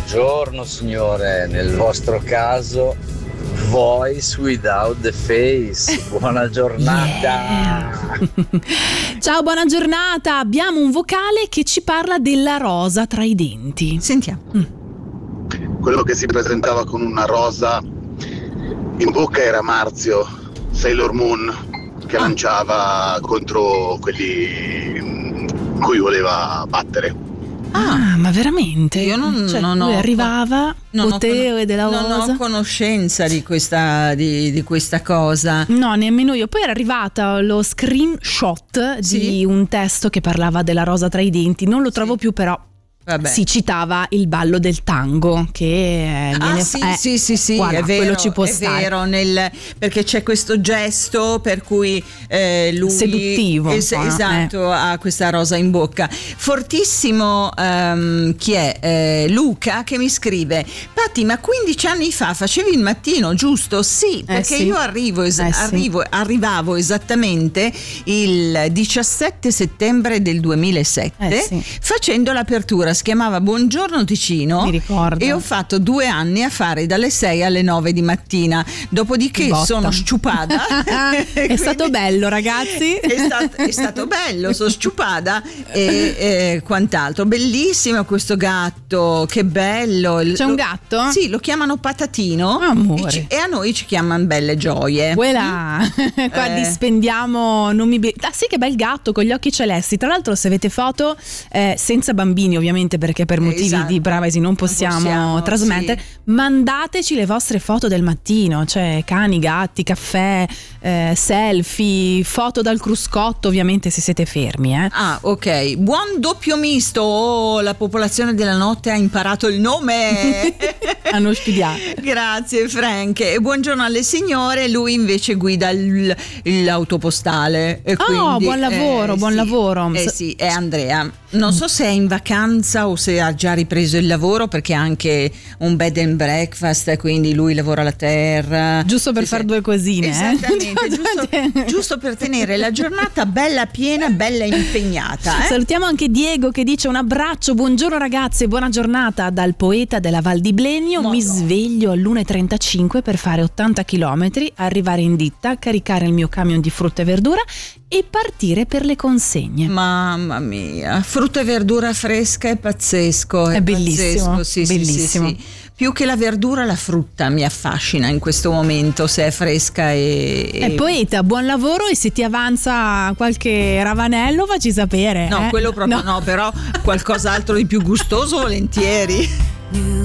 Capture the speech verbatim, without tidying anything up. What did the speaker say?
buongiorno signore, nel vostro caso Voice Without the Face. Buona giornata. Yeah. Ciao, buona giornata. Abbiamo un vocale che ci parla della rosa tra i denti. Sentiamo. Mm. Quello che si presentava con una rosa in bocca era Marzio, Sailor Moon, che ah. lanciava contro quelli cui voleva battere. Ah, ma veramente? Io non, cioè, non lui ho arrivava, poteo e della rosa. Non ho conoscenza di questa, di, di questa cosa. No, nemmeno io. Poi era arrivata lo screenshot sì? di un testo che parlava della rosa tra i denti. Non lo trovo sì. più, però. Vabbè. Si citava il ballo del tango che viene ah, sì, eh, sì sì sì guarda, è vero, quello ci può è stare. vero nel, perché c'è questo gesto per cui eh, lui seduttivo es- no? esatto eh. ha questa rosa in bocca fortissimo. Um, chi è? Eh, Luca che mi scrive: Patti, ma quindici anni fa facevi il mattino, giusto? Sì, perché eh sì. io arrivo, es- eh arrivo sì. arrivavo esattamente il diciassette settembre del duemilasette eh sì. facendo l'apertura. Si chiamava Buongiorno Ticino. Mi ricordo. E ho fatto due anni a fare dalle sei alle nove di mattina. Dopodiché Botta. sono sciupada. È stato bello, ragazzi. È stato, è stato bello, sono sciupada e, e quant'altro. Bellissimo questo gatto, che bello. C'è lo, un gatto? Sì, lo chiamano Patatino. Amore. E, ci, e a noi ci chiamano Belle Gioie. Quella. Mm? Qua eh. dispendiamo nomi be- ah sì, che bel gatto con gli occhi celesti. Tra l'altro, se avete foto eh, senza bambini, ovviamente, perché per motivi esatto. di privacy non possiamo, non possiamo trasmettere, sì. mandateci le vostre foto del mattino, cioè cani, gatti, caffè, eh, selfie, foto dal cruscotto, ovviamente se siete fermi. Eh. Ah, ok. Buon doppio misto. Oh, la popolazione della notte ha imparato il nome. Hanno studiato. Grazie Frank. E buongiorno alle signore. Lui invece guida il, l'autopostale. E oh, quindi, buon lavoro, eh, buon sì, lavoro. Eh sì, è Andrea. Non so se è in vacanza o se ha già ripreso il lavoro, perché ha anche un bed and breakfast, quindi lui lavora la terra. Giusto per fare due cosine. Esattamente, eh? giusto, giusto per tenere la giornata bella piena, bella impegnata. Eh? Salutiamo anche Diego che dice: un abbraccio, buongiorno ragazze, buona giornata dal poeta della Val di Blenio. Ma Mi no. sveglio all'una e trentacinque per fare ottanta chilometri, arrivare in ditta, caricare il mio camion di frutta e verdura e partire per le consegne. Mamma mia, frutta e verdura fresca è pazzesco, è, è bellissimo, pazzesco, sì, bellissimo. Sì, sì, sì. Più che la verdura, la frutta mi affascina in questo momento, se è fresca e... È poeta, buon lavoro, e se ti avanza qualche ravanello facci sapere. No, eh? quello proprio no, no però qualcos'altro di più gustoso volentieri.